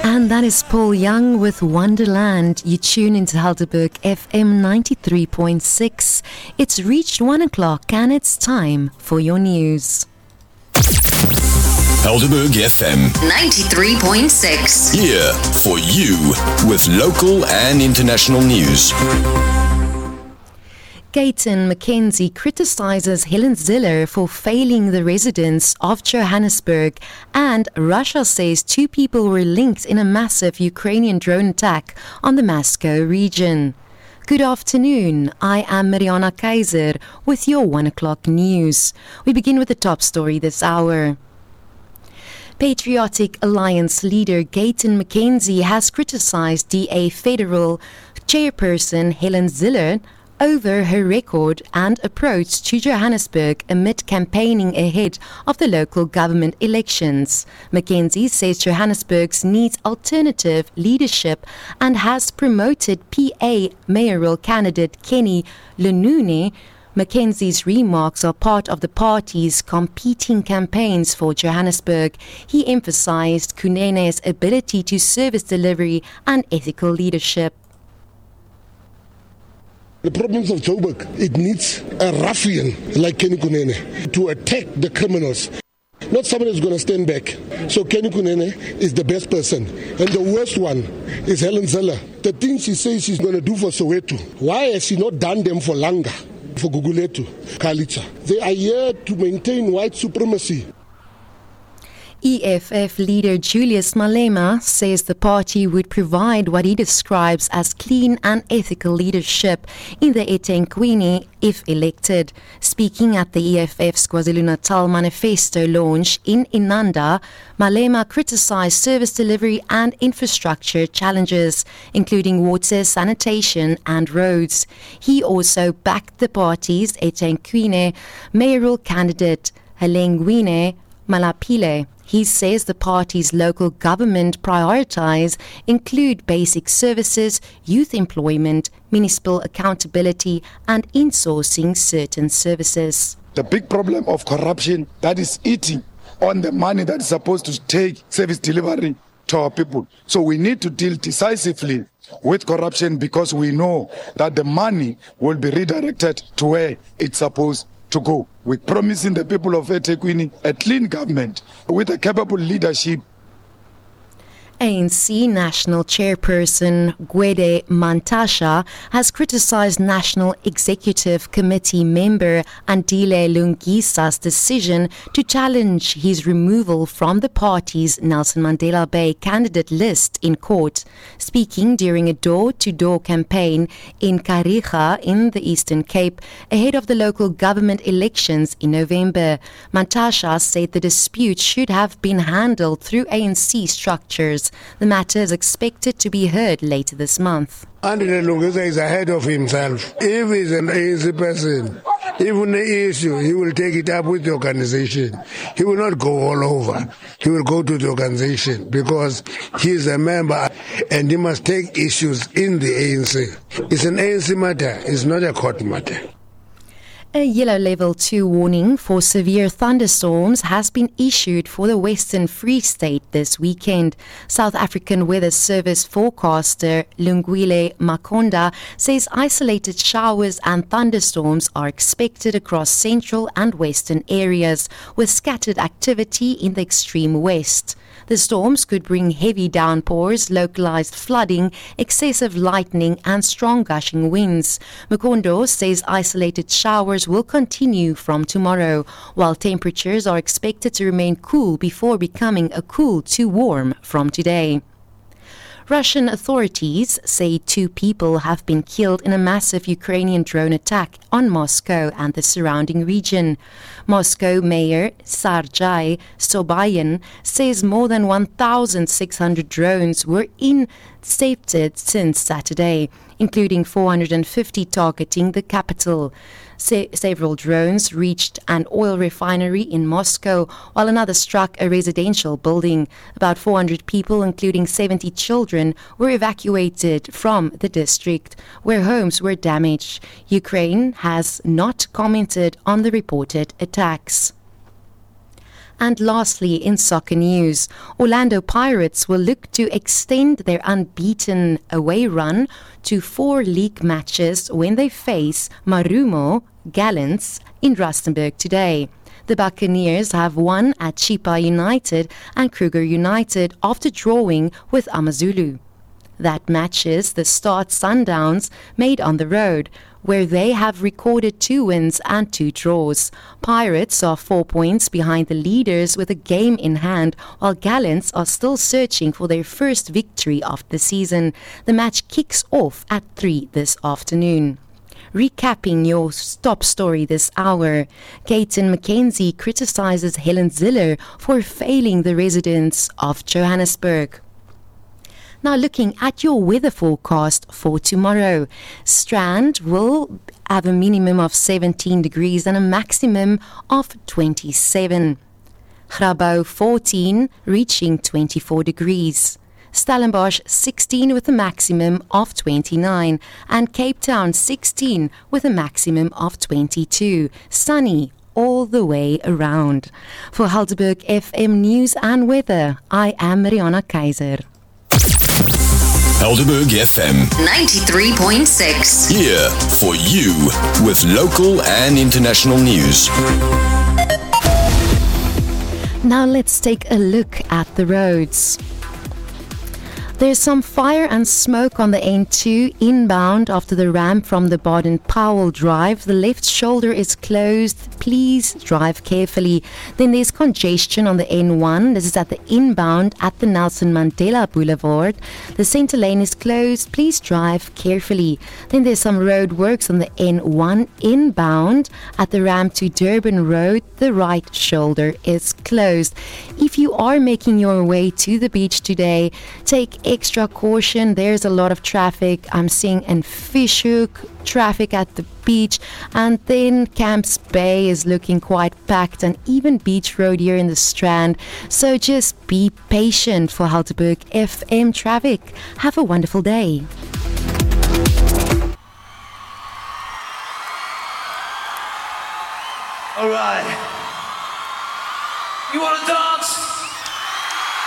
And that is Paul Young with Wonderland. You tune into Helderberg FM 93.6. It's reached 1 o'clock and it's time for your news. Helderberg FM 93.6. Here for you with local and international news. Gayton McKenzie criticizes Helen Zille for failing the residents of Johannesburg, and Russia says 2 people were linked in a massive Ukrainian drone attack on the Moscow region. Good afternoon, I am Mariana Kaiser with your 1 o'clock news. We begin with the top story this hour. Patriotic Alliance leader Gayton McKenzie has criticized DA Federal Chairperson Helen Zille over her record and approach to Johannesburg amid campaigning ahead of the local government elections. McKenzie says Johannesburg needs alternative leadership and has promoted PA mayoral candidate Kenny Lunune. McKenzie's remarks are part of the party's competing campaigns for Johannesburg. He emphasized Kunene's ability to service delivery and ethical leadership. The problems of Joburg, it needs a ruffian like Kenny Kunene to attack the criminals. Not somebody who's going to stand back. So Kenny Kunene is the best person. And the worst one is Helen Zille. The things she says she's going to do for Soweto, why has she not done them for Langa, for Guguletu, Kalicha? They are here to maintain white supremacy. EFF leader Julius Malema says the party would provide what he describes as clean and ethical leadership in the eThekwini if elected. Speaking at the EFF's KwaZulu-Natal manifesto launch in Inanda, Malema criticized service delivery and infrastructure challenges, including water, sanitation and roads. He also backed the party's eThekwini mayoral candidate Helengwine Malapile. He says the party's local government priorities include basic services, youth employment, municipal accountability and insourcing certain services. The big problem of corruption that is eating on the money that is supposed to take service delivery to our people. So we need to deal decisively with corruption because we know that the money will be redirected to where it's supposed to go. We're promising the people of eThekwini a clean government with a capable leadership. ANC National Chairperson Gwede Mantashe has criticized National Executive Committee member Andile Lungisa's decision to challenge his removal from the party's Nelson Mandela Bay candidate list in court. Speaking during a door-to-door campaign in Kariga in the Eastern Cape ahead of the local government elections in November, Mantashe said the dispute should have been handled through ANC structures. The matter is expected to be heard later this month. Andile Lungisa is ahead of himself. If he's an ANC person, even the issue, he will take it up with the organization. He will not go all over. He will go to the organization because he is a member and he must take issues in the ANC. It's an ANC matter. It's not a court matter. A yellow level 2 warning for severe thunderstorms has been issued for the Western Free State this weekend. South African Weather Service forecaster Lungwile Makonda says isolated showers and thunderstorms are expected across central and western areas with scattered activity in the extreme west. The storms could bring heavy downpours, localized flooding, excessive lightning and strong gushing winds. Makondo says isolated showers will continue from tomorrow, while temperatures are expected to remain cool before becoming a cool to warm from today. Russian authorities say 2 people have been killed in a massive Ukrainian drone attack on Moscow and the surrounding region. Moscow Mayor Sergei Sobyanin says more than 1,600 drones were intercepted since Saturday, including 450 targeting the capital. Several drones reached an oil refinery in Moscow, while another struck a residential building. About 400 people, including 70 children, were evacuated from the district, where homes were damaged. Ukraine has not commented on the reported attacks. And lastly, in soccer news, Orlando Pirates will look to extend their unbeaten away run to 4 league matches when they face Marumo Gallants in Rustenburg today. The Buccaneers have won at Chippa United and Kruger United after drawing with Amazulu. That matches the Start Sundowns made on the road, where they have recorded 2 wins and 2 draws. Pirates are 4 points behind the leaders with a game in hand, while Gallants are still searching for their first victory of the season. The match kicks off at 3 this afternoon. Recapping your top story this hour, Kayton McKenzie criticizes Helen Ziller for failing the residents of Johannesburg. Now looking at your weather forecast for tomorrow, Strand will have a minimum of 17 degrees and a maximum of 27. Grabouw 14 reaching 24 degrees. Stellenbosch 16 with a maximum of 29 and Cape Town 16 with a maximum of 22. Sunny all the way around. For Helderberg FM News and Weather, I am Mariana Keiser. Helderberg FM 93.6. here for you with local and international news. Now let's take a look at the roads. There's some fire and smoke on the N2 inbound after the ramp from the Baden-Powell Drive. The left shoulder is closed. Please drive carefully. Then there's congestion on the N1. This is at the inbound at the Nelson Mandela Boulevard. The center lane is closed. Please drive carefully. Then there's some road works on the N1 inbound at the ramp to Durban Road. The right shoulder is closed. If you are making your way to the beach today, take extra caution. There's a lot of traffic. I'm seeing in Fishhook traffic at the beach, and then Camps Bay is looking quite packed, and even Beach Road here in the Strand. So just be patient for Helderberg FM traffic. Have a wonderful day. All right. You want to dance?